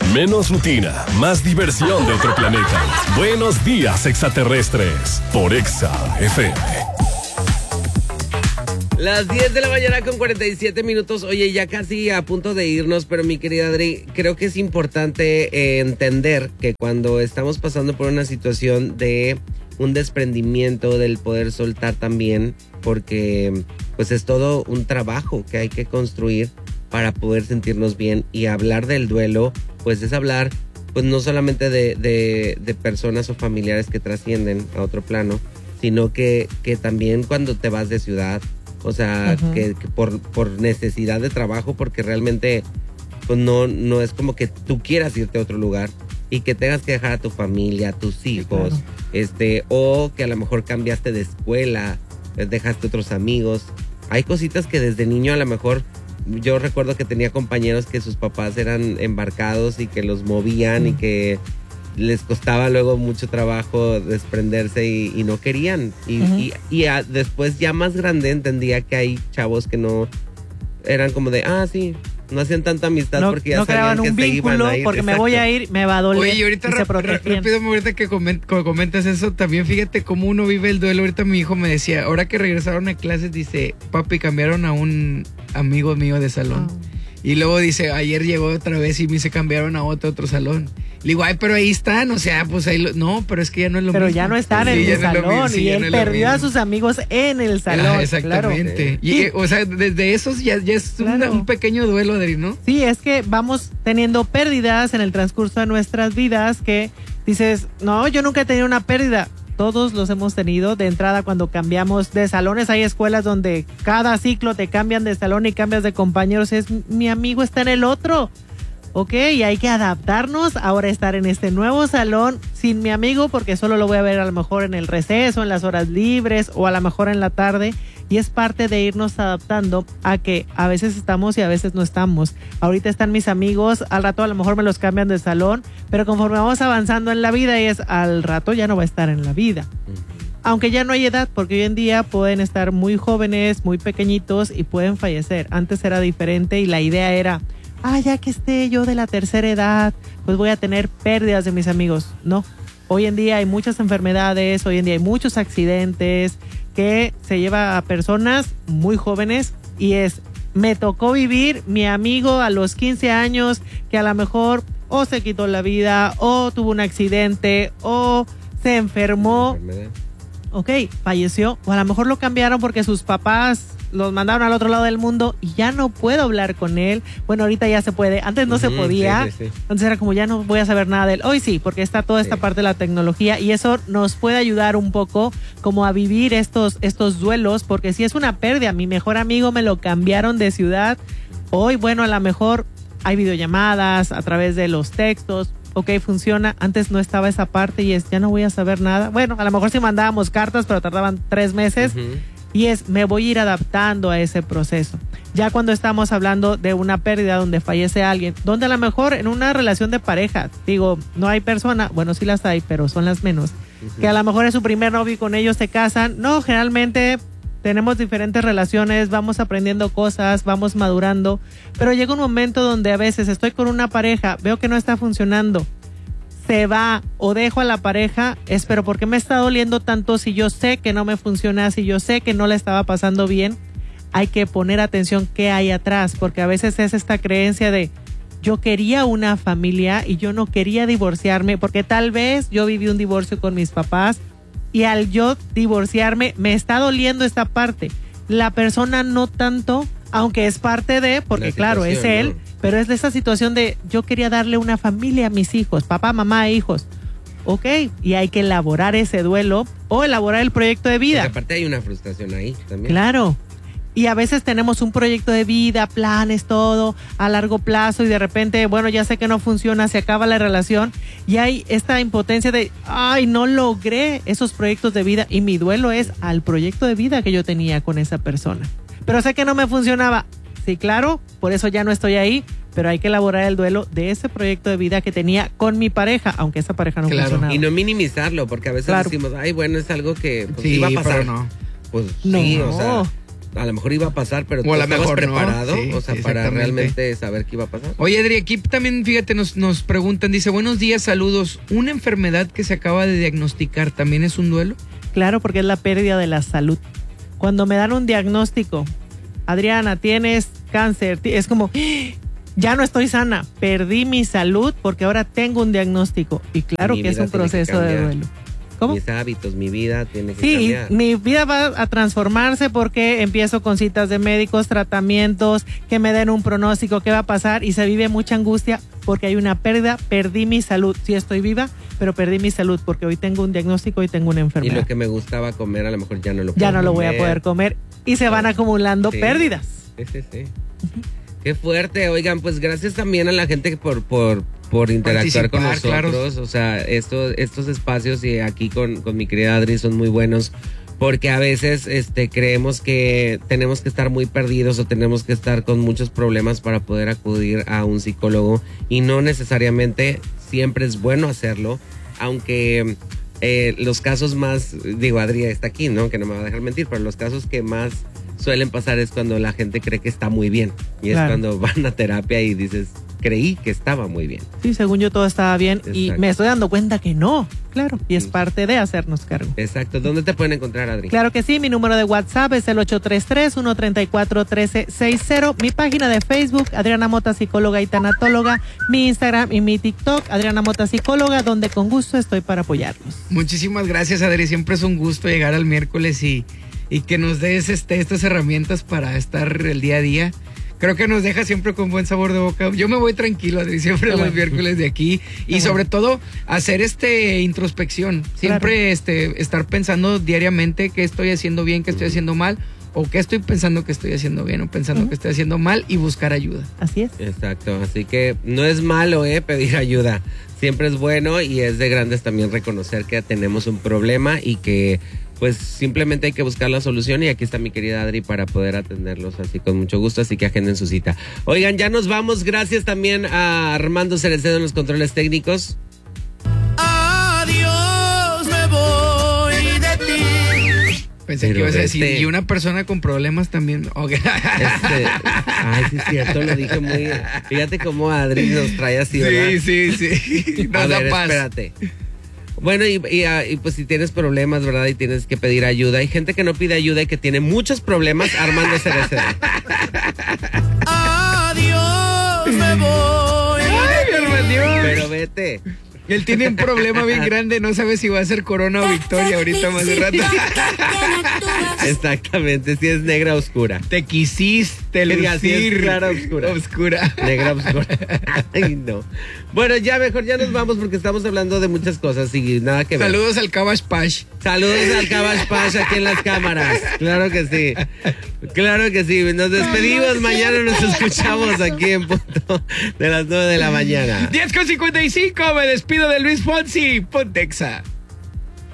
Menos rutina, más diversión de otro planeta. Buenos días, extraterrestres, por Exa FM. Las 10 de la mañana con 47 minutos. Oye, ya casi a punto de irnos, pero mi querida Adri, creo que es importante entender que cuando estamos pasando por una situación de un desprendimiento, del poder soltar también, porque pues es todo un trabajo que hay que construir para poder sentirnos bien, y hablar del duelo, pues es hablar pues no solamente de personas o familiares que trascienden a otro plano, sino que también cuando te vas de ciudad, o sea, que por necesidad de trabajo, porque realmente pues no es como que tú quieras irte a otro lugar y que tengas que dejar a tu familia, a tus hijos, claro. O que a lo mejor cambiaste de escuela, dejaste otros amigos. Hay cositas que desde niño a lo mejor, yo recuerdo que tenía compañeros que sus papás eran embarcados y que los movían y que les costaba luego mucho trabajo desprenderse y no querían. Después ya más grande entendía que hay chavos que no eran como de, sí, no hacían tanta amistad porque ya no sabían creaban que un se vínculo, iban a ir. porque Exacto. me voy a ir, me va a doler. Oye, y ahorita rápido, ahorita que comentas eso, también fíjate cómo uno vive el duelo. Ahorita mi hijo me decía, ahora que regresaron a clases, dice, papi, cambiaron a un amigo mío de salón. Y luego dice, ayer llegó otra vez y me dice, cambiaron a otro salón. Le digo, pero ahí están, o sea, pues ahí no, pero es que ya no es lo mismo. Pero ya no están en el salón, y él perdió a sus amigos en el salón. Exactamente. Claro. Y, o sea, desde esos ya es un pequeño duelo, Adri, ¿no? Sí, es que vamos teniendo pérdidas en el transcurso de nuestras vidas que dices, no, yo nunca he tenido una pérdida. Todos los hemos tenido. De entrada, cuando cambiamos de salones, hay escuelas donde cada ciclo te cambian de salón y cambias de compañeros. Mi amigo está en el otro. Ok, y hay que adaptarnos ahora a estar en este nuevo salón sin mi amigo, porque solo lo voy a ver a lo mejor en el receso, en las horas libres o a lo mejor en la tarde. Y es parte de irnos adaptando a que a veces estamos y a veces no estamos. Ahorita están mis amigos, al rato a lo mejor me los cambian de salón, pero conforme vamos avanzando en la vida, al rato ya no va a estar en la vida. Aunque ya no hay edad, porque hoy en día pueden estar muy jóvenes, muy pequeñitos y pueden fallecer. Antes era diferente y la idea era, ya que esté yo de la tercera edad, pues voy a tener pérdidas de mis amigos. No, hoy en día hay muchas enfermedades, hoy en día hay muchos accidentes que se lleva a personas muy jóvenes, y me tocó vivir mi amigo a los 15 años que a lo mejor o se quitó la vida o tuvo un accidente o se enfermó. Ok, falleció, o a lo mejor lo cambiaron porque sus papás los mandaron al otro lado del mundo y ya no puedo hablar con él. Bueno, ahorita ya se puede, antes no se podía. Sí. Entonces era como, ya no voy a saber nada de él. Hoy sí, porque está toda esta parte de la tecnología, y eso nos puede ayudar un poco como a vivir estos duelos, porque si es una pérdida, mi mejor amigo me lo cambiaron de ciudad. Hoy, bueno, a lo mejor hay videollamadas a través de los textos. Ok, funciona. Antes no estaba esa parte y ya no voy a saber nada. Bueno, a lo mejor sí mandábamos cartas, pero tardaban 3 meses. Y me voy a ir adaptando a ese proceso. Ya cuando estamos hablando de una pérdida donde fallece alguien, donde a lo mejor en una relación de pareja, digo, no hay persona, bueno, sí las hay, pero son las menos, que a lo mejor es su primer novio y con ellos se casan. No, generalmente tenemos diferentes relaciones, vamos aprendiendo cosas, vamos madurando, pero llega un momento donde a veces estoy con una pareja, veo que no está funcionando, se va o dejo a la pareja, pero ¿por qué me está doliendo tanto si yo sé que no me funciona, si yo sé que no la estaba pasando bien? Hay que poner atención qué hay atrás, porque a veces es esta creencia de yo quería una familia y yo no quería divorciarme, porque tal vez yo viví un divorcio con mis papás y al yo divorciarme me está doliendo esta parte. La persona no tanto, aunque es parte de, porque claro, es él, ¿no? Pero es de esa situación de yo quería darle una familia a mis hijos, papá, mamá, hijos. Ok, y hay que elaborar ese duelo o elaborar el proyecto de vida. Porque aparte hay una frustración ahí también. Claro. Y a veces tenemos un proyecto de vida, planes, todo a largo plazo, y de repente, bueno, ya sé que no funciona, se acaba la relación y hay esta impotencia de, no logré esos proyectos de vida, y mi duelo es al proyecto de vida que yo tenía con esa persona. Pero sé que no me funcionaba. Sí, claro, por eso ya no estoy ahí, pero hay que elaborar el duelo de ese proyecto de vida que tenía con mi pareja, aunque esa pareja no funcionaba. Y no minimizarlo, porque a veces decimos, bueno, es algo que sí, iba a pasar. Pero no. Pues sí, o sea, a lo mejor iba a pasar, pero tú a lo estabas mejor no. preparado, Sí, o sea, sí, para exactamente. realmente saber qué iba a pasar. Oye, Adri, aquí también, fíjate, nos preguntan, dice, buenos días, saludos. ¿Una enfermedad que se acaba de diagnosticar también es un duelo? Claro, porque es la pérdida de la salud. Cuando me dan un diagnóstico, Adriana, tienes cáncer, es como, ya no estoy sana, perdí mi salud porque ahora tengo un diagnóstico. Y claro Mi que es vida un tiene que proceso de cambiar. duelo. ¿Cómo? Mis hábitos, mi vida tiene que Sí, cambiar. mi vida va a transformarse porque empiezo con citas de médicos, tratamientos, que me den un pronóstico, qué va a pasar, y se vive mucha angustia porque hay una pérdida, perdí mi salud. Sí estoy viva, pero perdí mi salud porque hoy tengo un diagnóstico y tengo una Y enfermedad. lo que me gustaba comer, a lo mejor ya no lo puedo Ya no lo voy a comer. poder comer y se van acumulando Sí. pérdidas. Sí. Qué fuerte. Oigan, pues gracias también a la gente por interactuar con Participar, nosotros. claro. O sea, estos espacios y aquí con mi querida Adri son muy buenos. Porque a veces creemos que tenemos que estar muy perdidos o tenemos que estar con muchos problemas para poder acudir a un psicólogo. Y no necesariamente siempre es bueno hacerlo. Aunque los casos más, digo, Adri está aquí, ¿no? Que no me va a dejar mentir, pero los casos que más suelen pasar es cuando la gente cree que está muy bien. Y Claro. es cuando van a terapia y dices, creí que estaba muy bien. Sí, según yo todo estaba bien y Exacto. me estoy dando cuenta que no. Claro, y es parte de hacernos cargo. Exacto. ¿Dónde te pueden encontrar, Adri? Claro que sí, mi número de WhatsApp es el 833-134-1360. Mi página de Facebook, Adriana Mota, psicóloga y tanatóloga. Mi Instagram y mi TikTok, Adriana Mota, psicóloga, donde con gusto estoy para apoyarlos. Muchísimas gracias, Adri. Siempre es un gusto llegar al miércoles y que nos des estas herramientas para estar el día a día. Creo que nos deja siempre con buen sabor de boca. Yo me voy tranquilo, Adri, siempre los miércoles de aquí. Y sobre todo, hacer introspección. Siempre estar pensando diariamente qué estoy haciendo bien, qué estoy haciendo mal, o qué estoy pensando que estoy haciendo bien, o pensando que estoy haciendo mal, y buscar ayuda. Así es. Exacto. Así que no es malo, pedir ayuda. Siempre es bueno y es de grandes también reconocer que tenemos un problema y que pues simplemente hay que buscar la solución, y aquí está mi querida Adri para poder atenderlos así con mucho gusto, así que agenden su cita. Oigan, ya nos vamos, gracias también a Armando Cereceda en los controles técnicos. Adiós, me voy de ti. Pensé Pero que ibas a decir, vete. y una persona con problemas también. Okay. Ay, sí es cierto, lo dije muy... Fíjate cómo Adri nos trae así, ¿verdad? Sí. A Nos da ver, paz. espérate. Bueno, y pues si tienes problemas, ¿verdad? Y tienes que pedir ayuda. Hay gente que no pide ayuda y que tiene muchos problemas. Armando Cereceda. Adiós, me voy. Ay, mi hermano. Pero vete. Él tiene un problema bien grande, no sabe si va a ser Corona o Victoria ahorita más de rato. Exactamente, si es negra oscura. Te quisiste Diga, si es lucir. clara oscura. Oscura. Negra oscura. Ay, no. Bueno, ya mejor ya nos vamos porque estamos hablando de muchas cosas y nada que ver. Saludos al Cabash Pash. Saludos al Cabash Pash aquí en las cámaras. Claro que sí. Claro que sí. Nos despedimos. Mañana nos escuchamos aquí en punto de las 9 de la mañana. 10:55, me despido de Luis Fonsi. Pontexa.